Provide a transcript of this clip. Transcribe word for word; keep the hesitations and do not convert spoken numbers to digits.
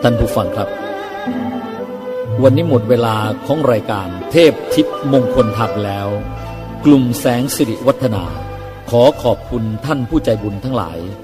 ท่านผู้ฟังครับวันนี้หมดเวลาของรายการเทพทิพย์มงคลธรรมแล้วกลุ่มแสงสิริวัฒนาขอขอบคุณท่านผู้ใจบุญทั้งหลาย